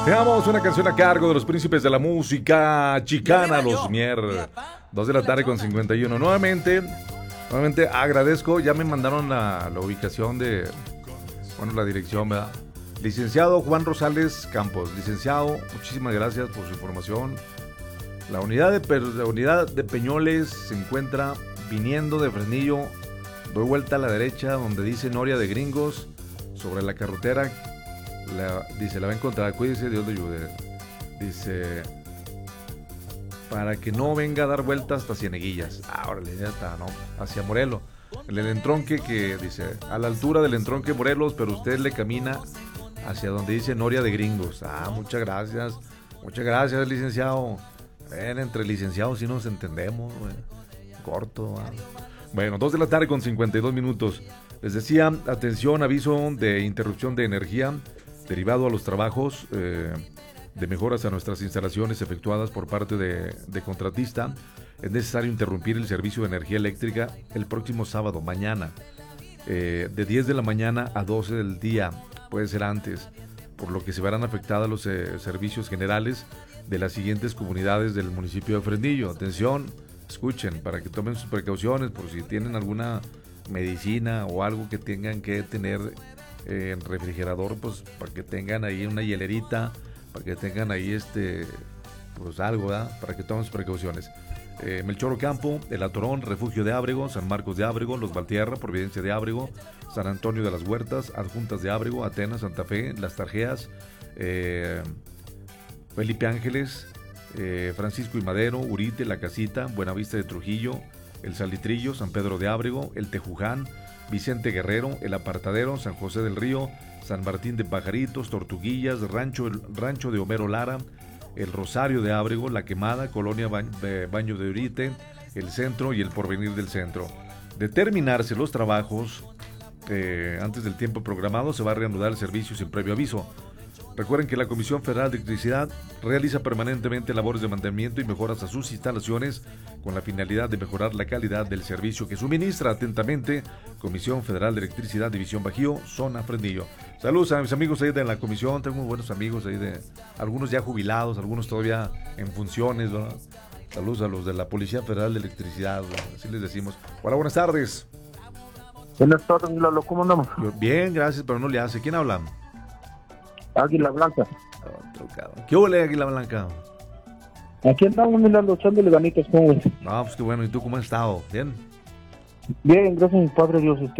Veamos una canción a cargo de los príncipes de la música chicana, los Mier. 2 de la tarde con 51. Nuevamente agradezco, ya me mandaron la ubicación de, la dirección, ¿verdad? Licenciado Juan Rosales Campos, licenciado, muchísimas gracias por su información. La unidad de Peñoles se encuentra viniendo de Fresnillo, doy vuelta a la derecha donde dice Noria de Gringos, sobre la carretera. Dice, la va a encontrar, cuídese, Dios le ayude. Dice, para que no venga a dar vueltas hasta Cieneguillas. Órale, ya está, ¿no? Hacia Morelos. El entronque que dice, a la altura del entronque Morelos, pero usted le camina hacia donde dice Noria de Gringos. Muchas gracias, licenciado. Entre licenciados sí nos entendemos, güey. Corto, Bueno, 2 de la tarde con 52 minutos. Les decía, atención, aviso de interrupción de energía derivado a los trabajos de mejoras a nuestras instalaciones efectuadas por parte de contratista. Es necesario interrumpir el servicio de energía eléctrica el próximo sábado, mañana, de 10 de la mañana a 12 del día, puede ser antes, por lo que se verán afectados los servicios generales de las siguientes comunidades del municipio de Fresnillo. Atención, escuchen, para que tomen sus precauciones por si tienen alguna medicina o algo que tengan que tener en refrigerador, pues para que tengan ahí una hielerita, para que tengan ahí pues algo, ¿verdad? Para que tomen sus precauciones. Melchor Ocampo, El Atorón, Refugio de Ábrego, San Marcos de Ábrego, Los Valtierra, Providencia de Ábrego, San Antonio de las Huertas, Adjuntas de Ábrego, Atenas, Santa Fe, Las Tarjeas, Felipe Ángeles, Francisco y Madero, Urite, La Casita, Buenavista de Trujillo, El Salitrillo, San Pedro de Ábrego, El Tejuján, Vicente Guerrero, El Apartadero, San José del Río, San Martín de Pajaritos, Tortuguillas, Rancho de Homero Lara, El Rosario de Ábrego, La Quemada, Colonia Baño de Urite, El Centro y El Porvenir del Centro. De terminarse los trabajos antes del tiempo programado, se va a reanudar el servicio sin previo aviso. Recuerden que la Comisión Federal de Electricidad realiza permanentemente labores de mantenimiento y mejoras a sus instalaciones con la finalidad de mejorar la calidad del servicio que suministra. Atentamente, Comisión Federal de Electricidad, División Bajío, Zona Fresnillo. Saludos a mis amigos ahí de la comisión, tengo muy buenos amigos ahí, algunos ya jubilados, algunos todavía en funciones, ¿verdad? Saludos a los de la Policía Federal de Electricidad, ¿verdad? Así les decimos. Hola, buenas tardes. Buenas tardes, Lalo, ¿cómo andamos? Bien, gracias, pero no le hace. ¿Quién habla? Águila Blanca. ¿Qué huele, Águila Blanca? Aquí andamos, Lalo, echándole ganitas, ¿cómo ves? No, pues qué bueno. ¿Y tú cómo has estado? ¿Bien? Bien, gracias a mi padre Dios.